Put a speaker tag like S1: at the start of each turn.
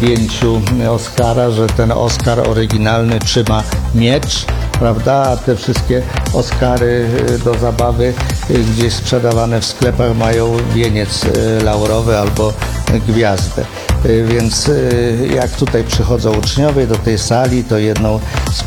S1: zdjęciu Oscara, że ten Oscar oryginalny trzyma miecz, prawda, a te wszystkie Oscary do zabawy gdzieś sprzedawane w sklepach mają wieniec laurowy albo gwiazdę. Więc jak tutaj przychodzą uczniowie do tej sali, to jedną z